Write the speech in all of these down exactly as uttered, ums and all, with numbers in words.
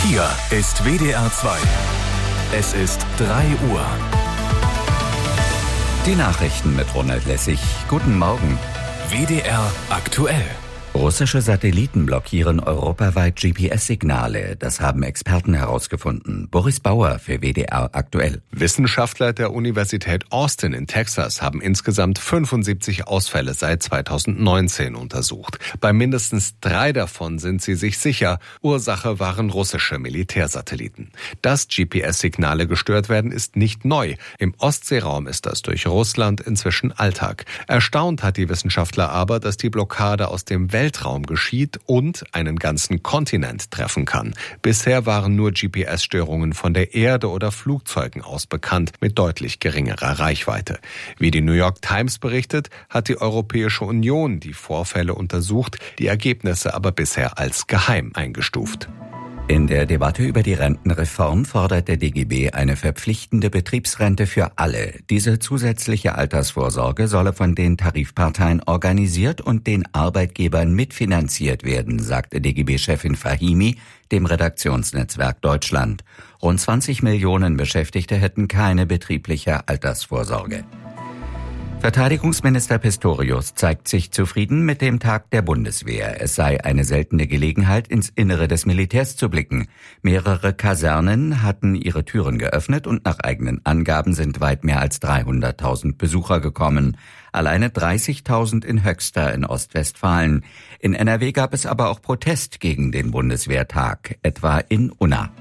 Hier ist W D R zwei. Es ist drei Uhr. Die Nachrichten mit Ronald Lessig. Guten Morgen. W D R aktuell. Russische Satelliten blockieren europaweit G P S-Signale. Das haben Experten herausgefunden. Boris Bauer für W D R aktuell. Wissenschaftler der Universität Austin in Texas haben insgesamt fünfundsiebzig Ausfälle seit zweitausendneunzehn untersucht. Bei mindestens drei davon sind sie sich sicher, Ursache waren russische Militärsatelliten. Dass G P S-Signale gestört werden, ist nicht neu. Im Ostseeraum ist das durch Russland inzwischen Alltag. Erstaunt hat die Wissenschaftler aber, dass die Blockade aus dem Weltraum geschieht und einen ganzen Kontinent treffen kann. Bisher waren nur G P S-Störungen von der Erde oder Flugzeugen aus bekannt, mit deutlich geringerer Reichweite. Wie die New York Times berichtet, hat die Europäische Union die Vorfälle untersucht, die Ergebnisse aber bisher als geheim eingestuft. In der Debatte über die Rentenreform fordert der D G B eine verpflichtende Betriebsrente für alle. Diese zusätzliche Altersvorsorge solle von den Tarifparteien organisiert und den Arbeitgebern mitfinanziert werden, sagte D G B-Chefin Fahimi dem Redaktionsnetzwerk Deutschland. Rund zwanzig Millionen Beschäftigte hätten keine betriebliche Altersvorsorge. Verteidigungsminister Pistorius zeigt sich zufrieden mit dem Tag der Bundeswehr. Es sei eine seltene Gelegenheit, ins Innere des Militärs zu blicken. Mehrere Kasernen hatten ihre Türen geöffnet und nach eigenen Angaben sind weit mehr als dreihunderttausend Besucher gekommen. Alleine dreißigtausend in Höxter in Ostwestfalen. In N R W gab es aber auch Protest gegen den Bundeswehrtag, etwa in Unna.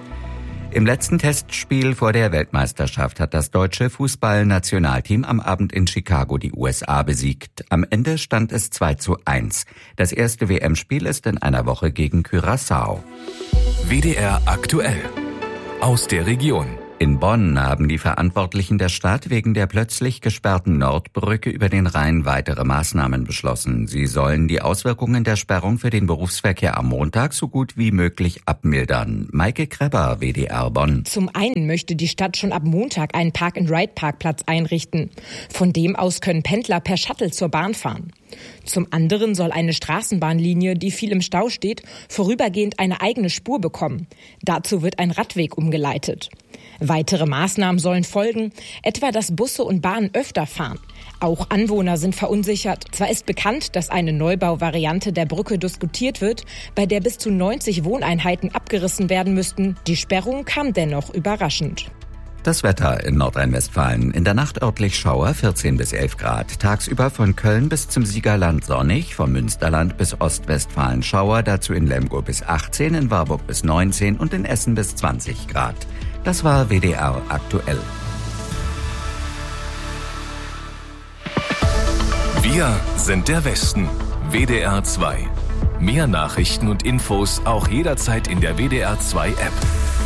Im letzten Testspiel vor der Weltmeisterschaft hat das deutsche Fußballnationalteam am Abend in Chicago die U S A besiegt. Am Ende stand es zwei zu eins. Das erste W M-Spiel ist in einer Woche gegen Curaçao. W D R aktuell. Aus der Region. In Bonn haben die Verantwortlichen der Stadt wegen der plötzlich gesperrten Nordbrücke über den Rhein weitere Maßnahmen beschlossen. Sie sollen die Auswirkungen der Sperrung für den Berufsverkehr am Montag so gut wie möglich abmildern. Maike Krebber, W D R Bonn. Zum einen möchte die Stadt schon ab Montag einen Park-and-Ride-Parkplatz einrichten. Von dem aus können Pendler per Shuttle zur Bahn fahren. Zum anderen soll eine Straßenbahnlinie, die viel im Stau steht, vorübergehend eine eigene Spur bekommen. Dazu wird ein Radweg umgeleitet. Weitere Maßnahmen sollen folgen, etwa dass Busse und Bahnen öfter fahren. Auch Anwohner sind verunsichert. Zwar ist bekannt, dass eine Neubauvariante der Brücke diskutiert wird, bei der bis zu neunzig Wohneinheiten abgerissen werden müssten. Die Sperrung kam dennoch überraschend. Das Wetter in Nordrhein-Westfalen. In der Nacht örtlich Schauer, vierzehn bis elf Grad. Tagsüber von Köln bis zum Siegerland sonnig, vom Münsterland bis Ostwestfalen Schauer, dazu in Lemgo bis achtzehn, in Warburg bis neunzehn und in Essen bis zwanzig Grad. Das war W D R aktuell. Wir sind der Westen. W D R zwei. Mehr Nachrichten und Infos auch jederzeit in der W D R zwei App.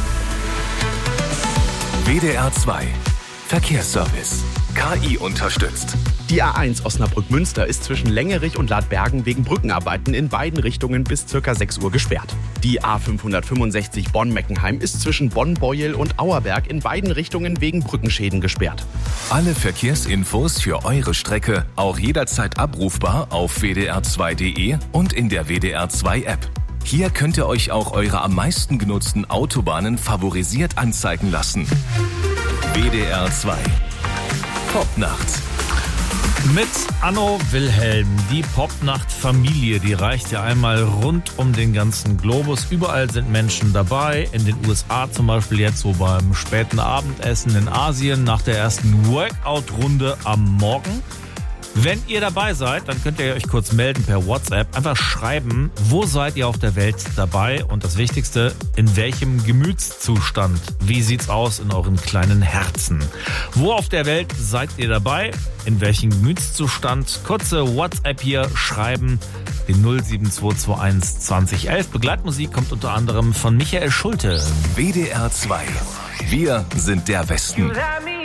W D R zwei. Verkehrsservice. K I unterstützt. Die A eins Osnabrück-Münster ist zwischen Längerich und Ladbergen wegen Brückenarbeiten in beiden Richtungen bis ca. sechs Uhr gesperrt. Die A fünfhundertfünfundsechzig Bonn-Meckenheim ist zwischen Bonn-Beuel und Auerberg in beiden Richtungen wegen Brückenschäden gesperrt. Alle Verkehrsinfos für eure Strecke auch jederzeit abrufbar auf w d r zwei punkt d e und in der W D R zwei App. Hier könnt ihr euch auch eure am meisten genutzten Autobahnen favorisiert anzeigen lassen. W D R zwei. Popnacht. Mit Anno Wilhelm. Die Popnacht-Familie, die reicht ja einmal rund um den ganzen Globus. Überall sind Menschen dabei. In den U S A zum Beispiel jetzt so beim späten Abendessen, in Asien nach der ersten Workout-Runde am Morgen. Wenn ihr dabei seid, dann könnt ihr euch kurz melden per WhatsApp. Einfach schreiben, wo seid ihr auf der Welt dabei? Und das Wichtigste, in welchem Gemütszustand? Wie sieht's aus in euren kleinen Herzen? Wo auf der Welt seid ihr dabei? In welchem Gemütszustand? Kurze WhatsApp hier schreiben. Den null sieben zwei zwei eins zwanzig elf. Begleitmusik kommt unter anderem von Michael Schulte. W D R zwei. Wir sind der Westen.